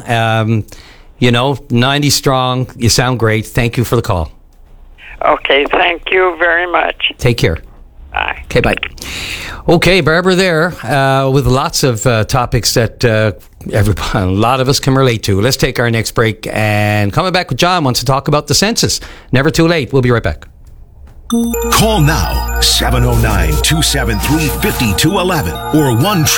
[SPEAKER 6] 90 strong. You sound great. Thank you for the call.
[SPEAKER 23] Okay, thank you very much.
[SPEAKER 6] Take care.
[SPEAKER 23] Bye.
[SPEAKER 6] Okay, bye. Okay, Barbara there with lots of topics that a lot of us can relate to. Let's take our next break, and coming back with John wants to talk about the census. Never too late. We'll be right back.
[SPEAKER 5] Call now, 709-273-5211 or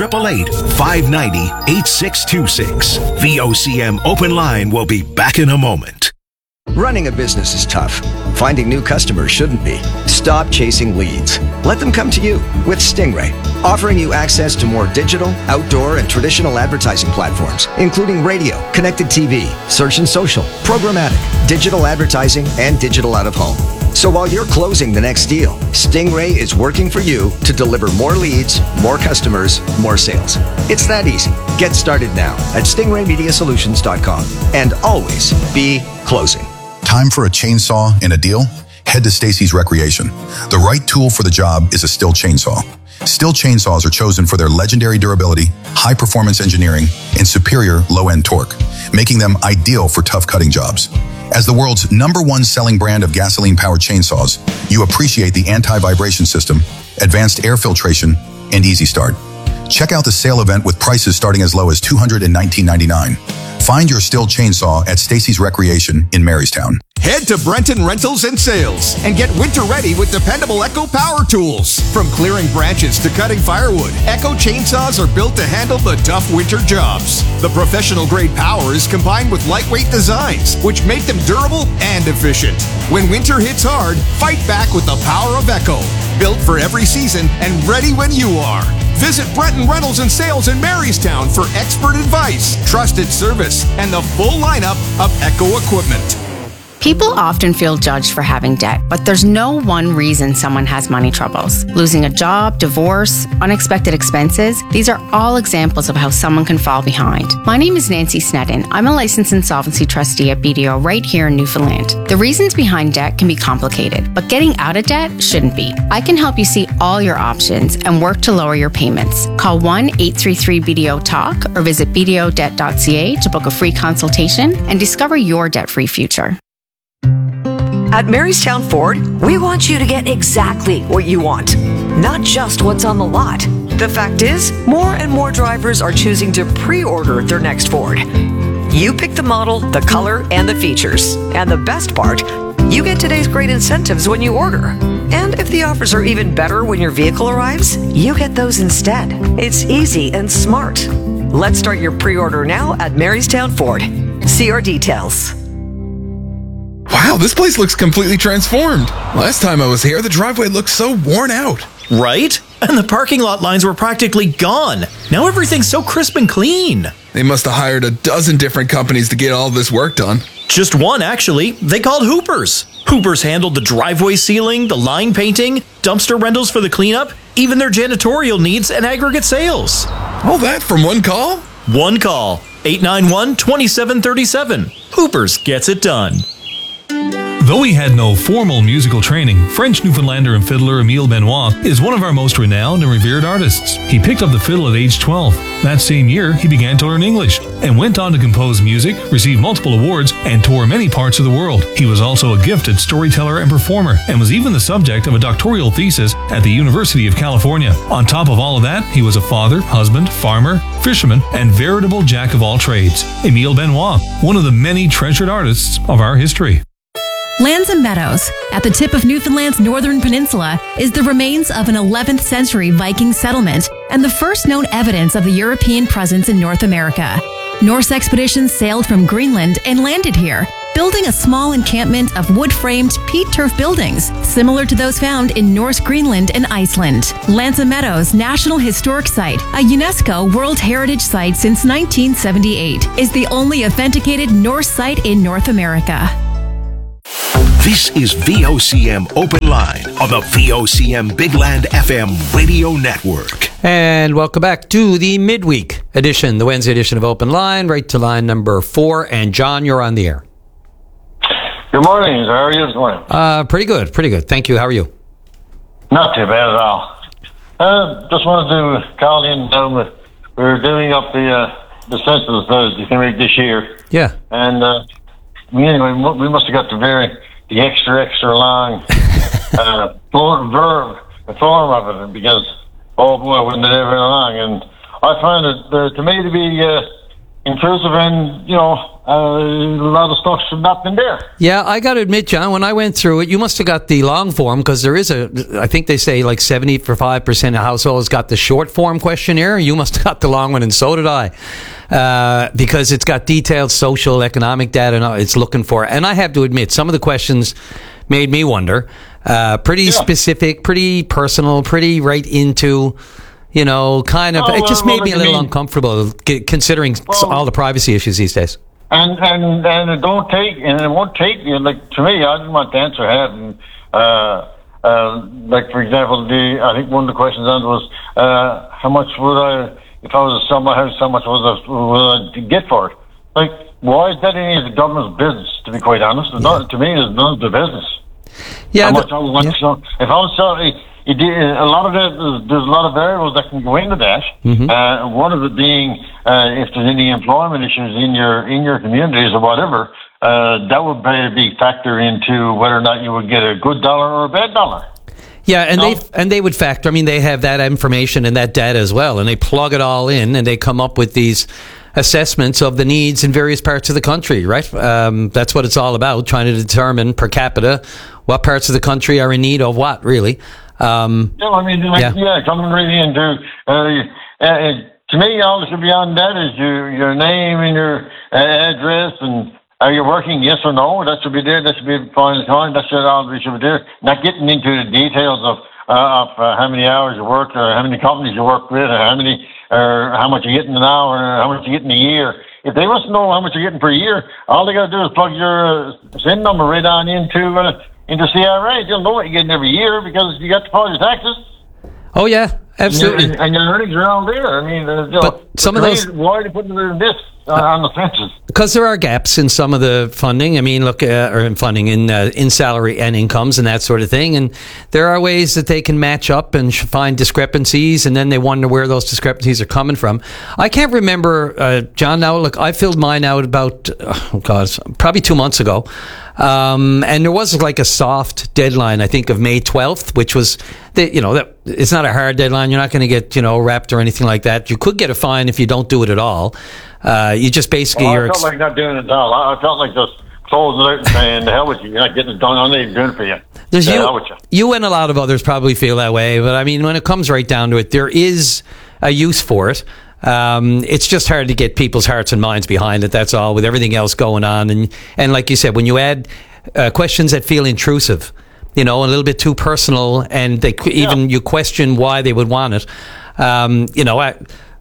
[SPEAKER 5] 1-888-590-8626. VOCM Open Line will be back in a moment.
[SPEAKER 10] Running a business is tough. Finding new customers shouldn't be. Stop chasing leads. Let them come to you with Stingray, offering you access to more digital, outdoor, and traditional advertising platforms, including radio, connected TV, search and social, programmatic, digital advertising, and digital out-of-home. So while you're closing the next deal, Stingray is working for you to deliver more leads, more customers, more sales. It's that easy. Get started now at stingraymediasolutions.com and always be closing.
[SPEAKER 3] Time for a chainsaw and a deal? Head to Stacy's Recreation. The right tool for the job is a Stihl chainsaw. Stihl chainsaws are chosen for their legendary durability, high-performance engineering, and superior low-end torque, making them ideal for tough cutting jobs. As the world's #1 selling brand of gasoline-powered chainsaws, you appreciate the anti-vibration system, advanced air filtration, and easy start. Check out the sale event with prices starting as low as $219.99. Find your Stihl chainsaw at Stacy's Recreation in Marystown.
[SPEAKER 4] Head to Brenton Rentals and Sales and get winter ready with dependable Echo power tools. From clearing branches to cutting firewood, Echo chainsaws are built to handle the tough winter jobs. The professional grade power is combined with lightweight designs, which make them durable and efficient. When winter hits hard, fight back with the power of Echo. Built for every season and ready when you are. Visit Brenton Rentals and Sales in Marystown for expert advice, trusted service, and the full lineup of Echo equipment.
[SPEAKER 7] People often feel judged for having debt, but there's no one reason someone has money troubles. Losing a job, divorce, unexpected expenses, these are all examples of how someone can fall behind. My name is Nancy Sneddon. I'm a licensed insolvency trustee at BDO right here in Newfoundland. The reasons behind debt can be complicated, but getting out of debt shouldn't be. I can help you see all your options and work to lower your payments. Call 1-833-BDO-TALK or visit bdodebt.ca to book a free consultation and discover your debt-free future.
[SPEAKER 13] At Marystown Ford, we want you to get exactly what you want, not just what's on the lot. The fact is, more and more drivers are choosing to pre-order their next Ford. You pick the model, the color, and the features. And the best part, you get today's great incentives when you order. And if the offers are even better when your vehicle arrives, you get those instead. It's easy and smart. Let's start your pre-order now at Marystown Ford. See our details.
[SPEAKER 8] Wow, this place looks completely transformed. Last time I was here, the driveway looked so worn out.
[SPEAKER 24] Right? And the parking lot lines were practically gone. Now everything's so crisp and clean.
[SPEAKER 8] They must have hired a dozen different companies to get all this work done.
[SPEAKER 24] Just one, actually. They called Hoopers. Hoopers handled the driveway sealing, the line painting, dumpster rentals for the cleanup, even their janitorial needs and aggregate sales.
[SPEAKER 8] All that from one call?
[SPEAKER 24] One call. 891-2737. Hoopers gets it done.
[SPEAKER 9] Though he had no formal musical training, French Newfoundlander and fiddler Emile Benoit is one of our most renowned and revered artists. He picked up the fiddle at age 12. That same year, he began to learn English and went on to compose music, receive multiple awards, and tour many parts of the world. He was also a gifted storyteller and performer, and was even the subject of a doctoral thesis at the University of California. On top of all of that, he was a father, husband, farmer, fisherman, and veritable jack of all trades. Emile Benoit, one of the many treasured artists of our history.
[SPEAKER 11] Lands and Meadows, at the tip of Newfoundland's northern peninsula, is the remains of an 11th century Viking settlement and the first known evidence of the European presence in North America. Norse expeditions sailed from Greenland and landed here, building a small encampment of wood-framed peat turf buildings, similar to those found in Norse Greenland and Iceland. Lands and Meadows National Historic Site, a UNESCO World Heritage Site since 1978, is the only authenticated Norse site in North America.
[SPEAKER 5] This is VOCM Open Line on the VOCM Big Land FM radio network.
[SPEAKER 6] And welcome back to the midweek edition, the Wednesday edition of Open Line, right to line number 4. And John, you're on the air.
[SPEAKER 12] Good morning. How are you this morning?
[SPEAKER 6] Pretty good. Thank you. How are you?
[SPEAKER 12] Not too bad at all. Just wanted to call in. We're doing up the census that you can make this year.
[SPEAKER 6] Yeah.
[SPEAKER 12] And anyway, we must have got the extra long form of it, because oh boy, wasn't it ever long? And I find it to me to be intrusive, and a lot of stuff should not been there.
[SPEAKER 6] Yeah, I got to admit, John, when I went through it, you must have got the long form, because there is I think they say like 75% of households got the short form questionnaire. You must have got the long one, and so did I. Because it's got detailed social, economic data it's looking for. And I have to admit, some of the questions made me wonder. Pretty specific, pretty personal, pretty right into, kind of, it just made me a little uncomfortable considering all the privacy issues these days.
[SPEAKER 12] And it won't take you, like, to me, I didn't want the answer having, like, for example, I think one of the questions was, how much would if I was to sell my house, how much would I get for it? Like, why is that any of the government's business, to be quite honest? To me, it's none of the business.
[SPEAKER 6] Yeah.
[SPEAKER 12] If I was selling, a lot of that, there's a lot of variables that can go into that.
[SPEAKER 6] Mm-hmm.
[SPEAKER 12] One of it being, if there's any employment issues in your communities or whatever, that would be a big factor into whether or not you would get a good dollar or a bad dollar.
[SPEAKER 6] Yeah, and they would factor. I mean, they have that information and that data as well, and they plug it all in, and they come up with these assessments of the needs in various parts of the country, right? That's what it's all about, trying to determine per capita what parts of the country are in need of what, really.
[SPEAKER 12] Coming right into to me, all that should be on that is your name and your address, and are you working, yes or no? That should be there. That should be fine. That should all be there. Not getting into the details of how many hours you work, or how many companies you work with, or how much you're getting an hour, or how much you're getting a year. If they want to know how much you're getting per year, all they got to do is plug your SIN number right on into CRA. They'll know what you're getting every year because you got to pay your taxes.
[SPEAKER 6] Oh yeah, absolutely.
[SPEAKER 12] And your earnings are all there. I mean,
[SPEAKER 6] but some of those,
[SPEAKER 12] why are they putting this on the fences?
[SPEAKER 6] Because there are gaps in some of the funding. I mean, look, or in funding in salary and incomes and that sort of thing. And there are ways that they can match up and find discrepancies, and then they wonder where those discrepancies are coming from. I can't remember, John. Now, look, I filled mine out about probably 2 months ago. And there was like a soft deadline, I think, of May 12th, which was, that it's not a hard deadline. You're not going to get, wrapped or anything like that. You could get a fine if you don't do it at all. You just basically...
[SPEAKER 12] I felt like not doing it at all. I felt like just closing it out and saying, the hell with you. You're not getting it done. I'm not even doing it for you.
[SPEAKER 6] You and a lot of others probably feel that way. But I mean, when it comes right down to it, there is a use for it. It's just hard to get people's hearts and minds behind it. That's all, with everything else going on. And like you said, when you add questions that feel intrusive, a little bit too personal, and you question why they would want it.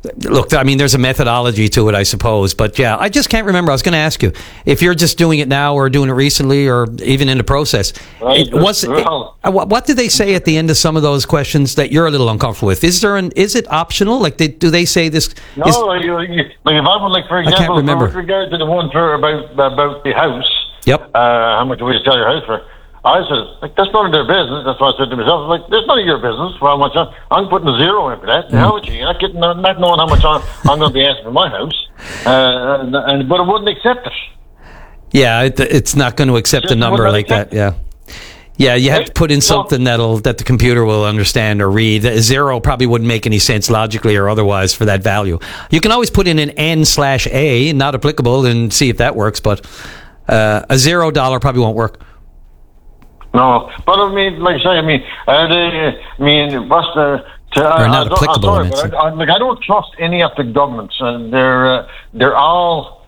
[SPEAKER 6] look, I mean, there's a methodology to it, I suppose. But yeah, I just can't remember. I was going to ask you if you're just doing it now or doing it recently or even in the process. What did they say at the end of some of those questions that you're a little uncomfortable with? Is it optional? Like, do they say this?
[SPEAKER 12] No, like if I would, like, for example, with regard to the one about the house.
[SPEAKER 6] Yep.
[SPEAKER 12] How much would you sell your house for? I said, like, that's none of their business. That's what I said to myself. Like, that's none of your business. For how much I'm putting a zero in for that. How much you're not getting, not knowing how much I'm going to be asking for my house, but it wouldn't accept it.
[SPEAKER 6] Yeah, it's not going to accept a number like that. Yeah. Yeah, you have to put in something that the computer will understand or read. A zero probably wouldn't make any sense logically or otherwise for that value. You can always put in an N/A, not applicable, and see if that works. But a $0 probably won't work.
[SPEAKER 12] No, but I mean, like I say, what's the?
[SPEAKER 6] Not applicable.
[SPEAKER 12] I don't trust any of the governments, and they're all.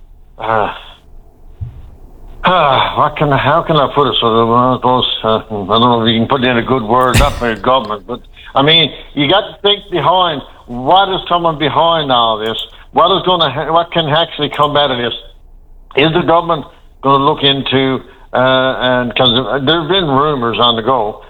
[SPEAKER 12] How can I put it? So I don't know if you can put in a good word, not for the government, but I mean, you got to think behind what is coming behind all this. What can actually come out of this? Is the government going to look into? And because there have been rumors on the go